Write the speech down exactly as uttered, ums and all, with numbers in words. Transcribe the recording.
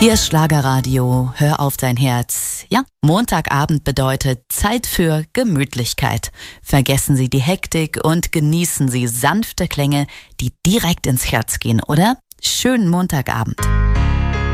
Ihr Schlagerradio, hör auf dein Herz. Ja, Montagabend bedeutet Zeit für Gemütlichkeit. Vergessen Sie die Hektik und genießen Sie sanfte Klänge, die direkt ins Herz gehen, oder? Schönen Montagabend.